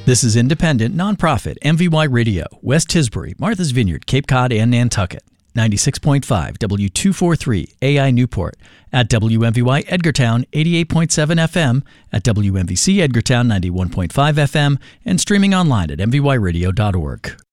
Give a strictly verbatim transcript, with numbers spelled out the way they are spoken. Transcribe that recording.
This is independent, nonprofit M V Y Radio, West Tisbury, Martha's Vineyard, Cape Cod, and Nantucket. ninety-six point five W two forty-three A I Newport, at W M V Y Edgartown eighty-eight point seven F M, at W M V C Edgartown ninety-one point five F M, and streaming online at m v y radio dot org.